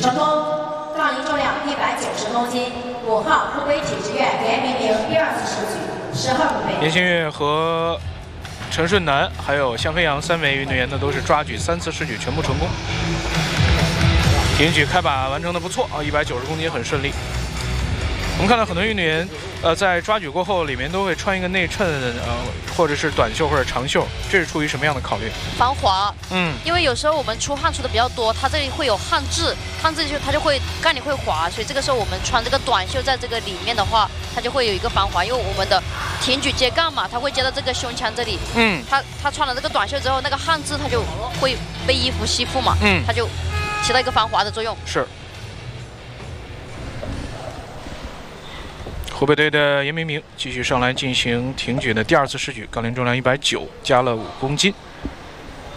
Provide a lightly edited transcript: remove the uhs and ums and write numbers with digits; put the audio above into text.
成功，杠铃重量190公斤，5号湖北体制院严明明第2次试举，12公倍。 严新月和陈顺南还有向飞扬3位运动员呢，都是抓举3次试举全部成功。挺举开把完成的不错啊，190公斤很顺利。我们看到很多运动员，在抓举过后，里面都会穿一个内衬，或者是短袖或者长袖，这是出于什么样的考虑？ 防滑。 嗯， 因为有时候我们出汗出的比较多，它这里会有汗渍，它就会杠铃会滑，所以这个时候我们穿这个短袖在这个里面的话，它就会有一个防滑，因为我们的挺举接杠嘛，它会接到这个胸腔这里。嗯，它穿了这个短袖之后，那个汗渍它就会被衣服吸附嘛。嗯，它就起到一个防滑的作用。 是。湖北队的严明明继续上来进行挺举的第2次试举，杠铃重量190，加了5公斤。